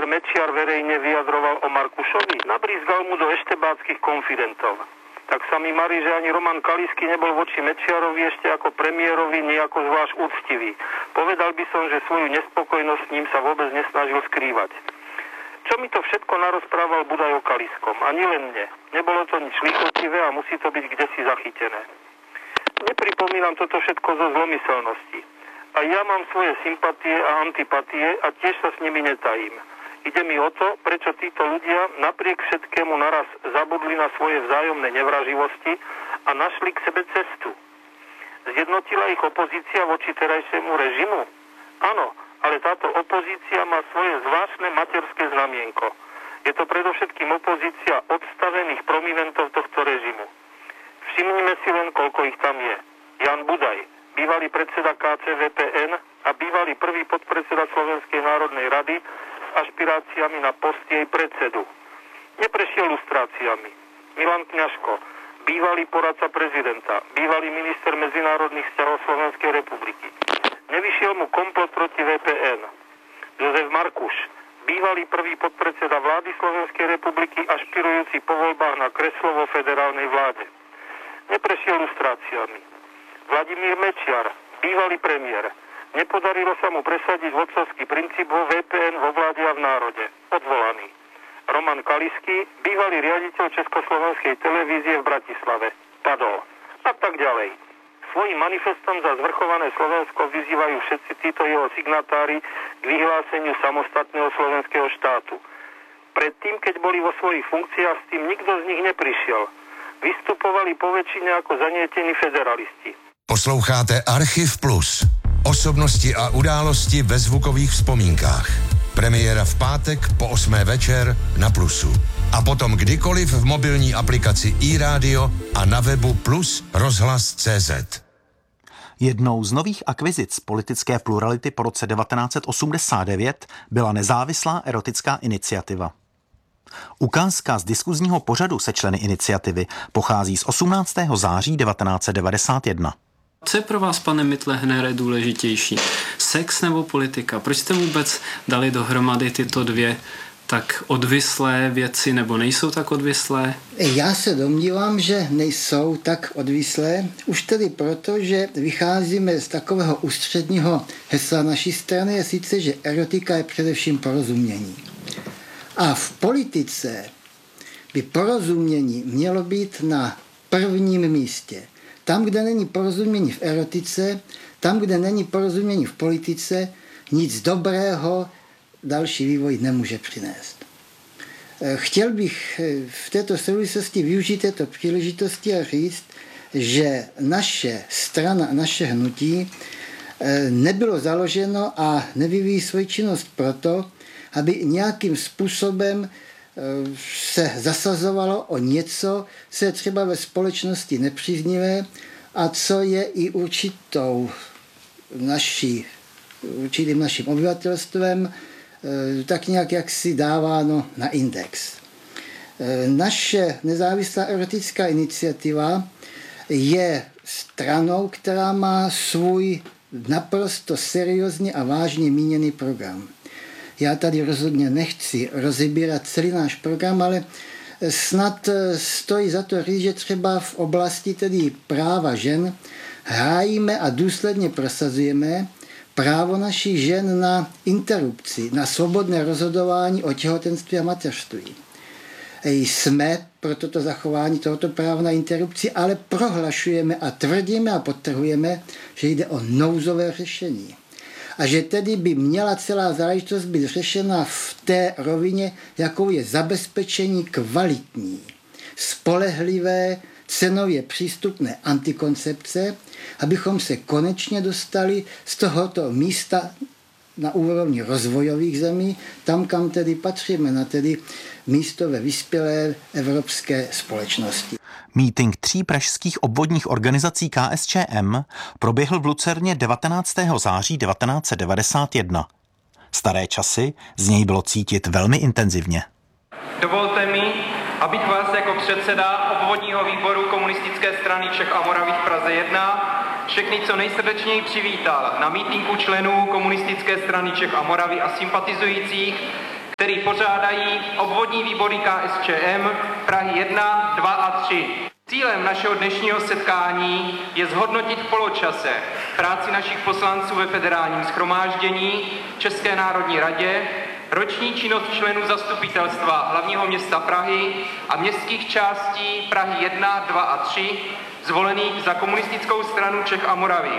premiér Mečiar verejne vyjadroval o Markušovi? Nabrízgal mu do eštebáckých konfidentov. Tak sa mi marí, že ani Roman Kalisky nebol voči Mečiarovi ešte ako premiérovi nejako zvlášť úctivý. Povedal by som, že svoju nespokojnosť s ním sa vôbec nesnažil skrývať. Čo mi to všetko narozprával Budaj o Kaliskom? Ani len mne. Nebolo to nič lichotivé a musí to byť kdesi zachytené. Nepripomínam toto všetko zo zlomyselnosti. A ja mám svoje sympatie a antipatie a tiež sa s nimi netajím. Ide mi o to, prečo títo ľudia napriek všetkému naraz zabudli na svoje vzájomné nevraživosti a našli k sebe cestu. Zjednotila ich opozícia voči terajšiemu režimu? Áno, ale táto opozícia má svoje zvláštne materské znamienko. Je to predovšetkým opozícia odstavených prominentov tohto režimu. Všimnime si len, koľko ich tam je. Jan Budaj, bývalý predseda KCVPN a bývalý prvý podpredseda Slovenskej národnej rady s ašpiráciami na post jej predsedu. Neprešiel lustráciami. Milan Kňažko, bývalý poradca prezidenta, bývalý minister medzinárodných vzťahov Slovenskej republiky. Nevyšiel mu komplot proti VPN. Jozef Markuš, bývalý prvý podpredseda vlády Slovenskej republiky, ašpirujúci po voľbách na kreslo vo federálnej vláde. Neprešiel lustráciami. Vladimír Mečiar, bývalý premiér. Nepodarilo sa mu presadiť vodcovský princíp vo VPN, vo vláde a v národe. Odvolaný. Roman Kalisky, bývalý riaditeľ Československej televízie v Bratislave. Padol. A tak ďalej. Svojím manifestom za zvrchované Slovensko vyzývajú všetci títo jeho signatári k vyhláseniu samostatného slovenského štátu. Predtým, keď boli vo svojich funkciách, s tým nikto z nich neprišiel. Vystupovali poväčšine ako zanietení federalisti. Posloucháte Archiv Plus. Osobnosti a události ve zvukových vzpomínkách. Premiéra v pátek po 8. večer na Plusu. A potom kdykoliv v mobilní aplikaci iRádio a na webu Plus rozhlas.cz. Jednou z nových akvizic politické plurality po roce 1989 byla nezávislá erotická iniciativa. Ukázka z diskuzního pořadu se členy iniciativy pochází z 18. září 1991. Co je pro vás, pane Mittlernere, důležitější? Sex nebo politika? Proč jste vůbec dali dohromady tyto dvě tak odvislé věci, nebo nejsou tak odvislé? Já se domnívám, že nejsou tak odvislé, už tedy proto, že vycházíme z takového ústředního hesla naší strany, je sice, že erotika je především porozumění. A v politice by porozumění mělo být na prvním místě. Tam, kde není porozumění v erotice, tam, kde není porozumění v politice, nic dobrého další vývoj nemůže přinést. Chtěl bych v této souvislosti využít této příležitosti a říct, že naše strana, naše hnutí nebylo založeno a nevyvíjí svoji činnost proto, aby nějakým způsobem se zasazovalo o něco, co je třeba ve společnosti nepříznivé a co je i určitým naším obyvatelstvem tak nějak jaksi dáváno na index. Naše nezávislá erotická iniciativa je stranou, která má svůj naprosto seriózně a vážně míněný program. Já tady rozhodně nechci rozebírat celý náš program, ale snad stojí za to říct, že třeba v oblasti tedy práva žen hájíme a důsledně prosazujeme právo našich žen na interrupci, na svobodné rozhodování o těhotenství a mateřství. Jsme pro toto zachování tohoto práva na interrupci, ale prohlašujeme a tvrdíme a podtrhujeme, že jde o nouzové řešení. A že tedy by měla celá záležitost být řešena v té rovině, jakou je zabezpečení kvalitní, spolehlivé, cenově přístupné antikoncepce, abychom se konečně dostali z tohoto místa na úrovni rozvojových zemí, tam, kam tedy patříme, na tedy místo ve vyspělé evropské společnosti. Mítink 3 pražských obvodních organizací KSČM proběhl v Lucerně 19. září 1991. Staré časy z něj bylo cítit velmi intenzivně. Dovolte mi, abych vás jako předseda obvodního výboru Komunistické strany Čech a Moravy v Praze 1 všechny co nejsrdečněji přivítal na mítinku členů Komunistické strany Čech a Moravy a sympatizujících, který pořádají obvodní výbory KSČM Prahy 1, 2 a 3. Cílem našeho dnešního setkání je zhodnotit v poločase práci našich poslanců ve Federálním shromáždění, České národní radě, roční činnost členů zastupitelstva hlavního města Prahy a městských částí Prahy 1, 2 a 3, zvolených za Komunistickou stranu Čech a Moravy.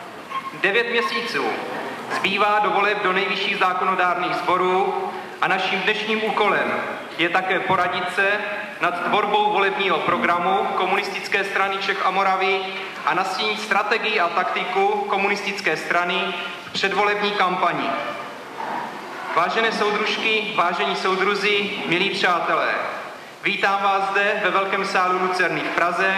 9 měsíců zbývá do voleb do nejvyšších zákonodárných sborů a naším dnešním úkolem je také poradit se nad tvorbou volebního programu Komunistické strany Čech a Moravy a nastínit strategii a taktiku komunistické strany v předvolební kampani. Vážené soudružky, vážení soudruzi, milí přátelé, vítám vás zde ve velkém sálu Lucerny v Praze,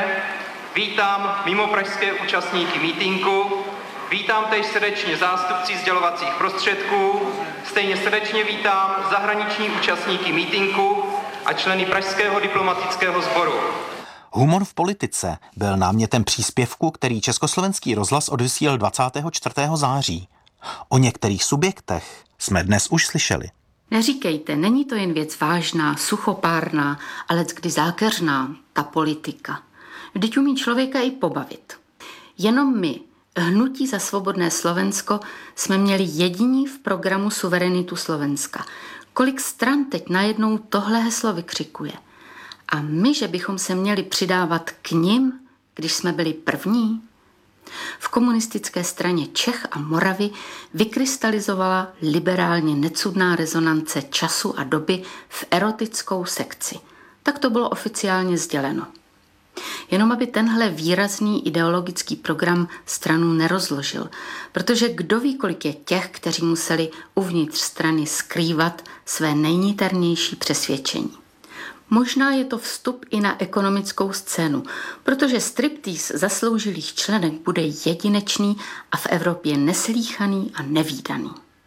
vítám mimopražské účastníky mítinku, vítám též srdečně zástupci sdělovacích prostředků, stejně srdečně vítám zahraniční účastníky mítinku a členy Pražského diplomatického sboru. Humor v politice byl námětem příspěvku, který Československý rozhlas odvysílal 24. září. O některých subjektech jsme dnes už slyšeli. Neříkejte, není to jen věc vážná, suchopárná, ale kdy zákeřná, ta politika. Vždyť umí člověka i pobavit. Jenom my, Hnutí za svobodné Slovensko, jsme měli jediní v programu Suverenitu Slovenska. Kolik stran teď najednou tohle heslo vykřikuje. A my, že bychom se měli přidávat k nim, když jsme byli první? V Komunistické straně Čech a Moravy vykrystalizovala liberálně necudná rezonance času a doby v erotickou sekci. Tak to bylo oficiálně sděleno. Jenom aby tenhle výrazný ideologický program stranu nerozložil, protože kdo ví, kolik je těch, kteří museli uvnitř strany skrývat své nejniternější přesvědčení. Možná je to vstup i na ekonomickou scénu, protože striptýz zasloužilých členek bude jedinečný a v Evropě neslýchaný a nevídaný.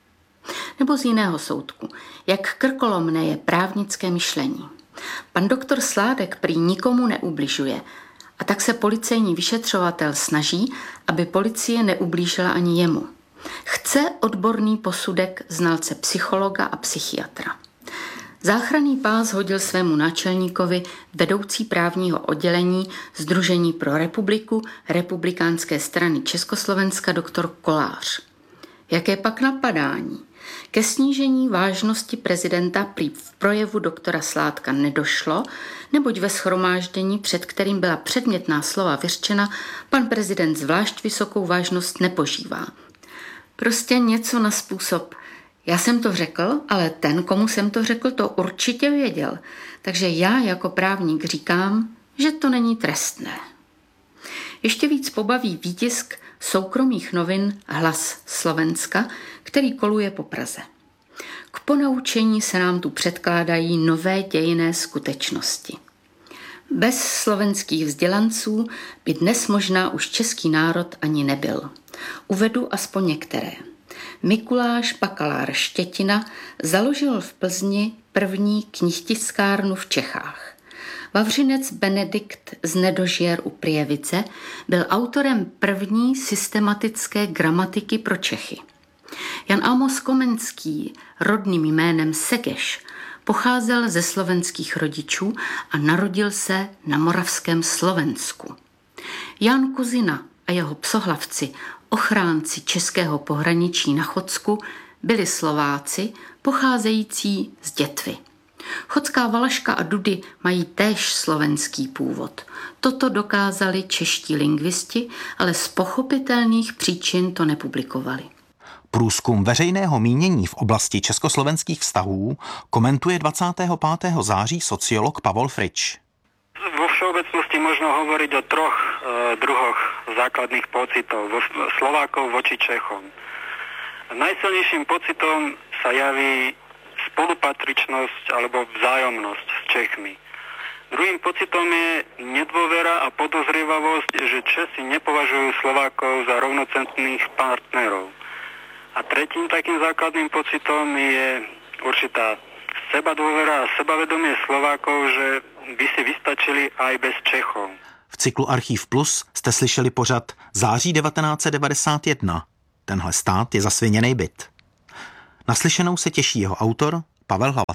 Nebo z jiného soudku, jak krkolomné je právnické myšlení. Pan doktor Sládek prý nikomu neubližuje a tak se policejní vyšetřovatel snaží, aby policie neublížila ani jemu. Chce odborný posudek znalce psychologa a psychiatra. Záchranný pás hodil svému náčelníkovi vedoucí právního oddělení Sdružení pro republiku Republikánské strany Československa doktor Kolář. Jaké pak napadání? Ke snížení vážnosti prezidenta prý v projevu doktora Sládka nedošlo, neboť ve shromáždění, před kterým byla předmětná slova vyřčena, pan prezident zvlášť vysokou vážnost nepožívá. Prostě něco na způsob: já jsem to řekl, ale ten, komu jsem to řekl, to určitě věděl. Takže já jako právník říkám, že to není trestné. Ještě víc pobaví výtisk soukromých novin Hlas Slovenska, který koluje po Praze. K ponaučení se nám tu předkládají nové dějinné skutečnosti. Bez slovenských vzdělanců by dnes možná už český národ ani nebyl. Uvedu aspoň některé. Mikuláš Bakalář Štětina založil v Plzni první knihtiskárnu v Čechách. Vavřinec Benedikt z Nedožier u Prievidze byl autorem první systematické gramatiky pro Čechy. Jan Amos Komenský, rodným jménem Segeš, pocházel ze slovenských rodičů a narodil se na moravském Slovensku. Jan Kuzina a jeho psohlavci, ochránci českého pohraničí na Chodsku, byli Slováci pocházející z Dětvy. Chodská Valaška a Dudy mají též slovenský původ. Toto dokázali čeští lingvisti, ale z pochopitelných příčin to nepublikovali. Průzkum veřejného mínění v oblasti československých vztahů komentuje 25. září sociolog Pavol Frič. Vo všeobecnosti možno hovoriť o troch druhoch základných pocitov Slovákov voči Čechom. Najsilnejším pocitom sa javí spolupatričnosť alebo vzájomnosť s Čechmi. Druhým pocitom je nedôvera a podozrievavosť, že Česi nepovažujú Slovákov za rovnocentných partnerov. A tretím takým základným pocitom je určitá sebadôvera a sebavedomie Slovákov, že by si vystačili aj bez Čechov. V cyklu Archív Plus jste slyšeli pořad Září 1991. Tenhle stát je zasviněnej byt. Naslyšenou se těší jeho autor Pavel Hlavatý.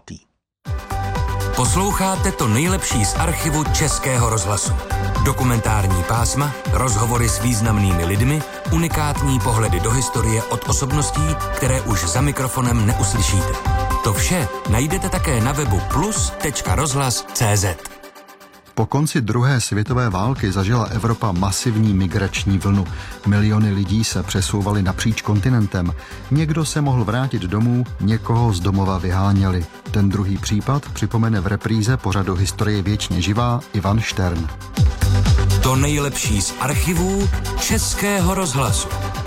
Posloucháte to nejlepší z archivu Českého rozhlasu. Dokumentární pásma, rozhovory s významnými lidmi, unikátní pohledy do historie od osobností, které už za mikrofonem neuslyšíte. To vše najdete také na webu plus.rozhlas.cz. Po konci druhé světové války zažila Evropa masivní migrační vlnu. Miliony lidí se přesouvaly napříč kontinentem. Někdo se mohl vrátit domů, někoho z domova vyháněli. Ten druhý případ připomene v repríze pořadu Historie věčně živá Ivan Štern. To nejlepší z archivů Českého rozhlasu.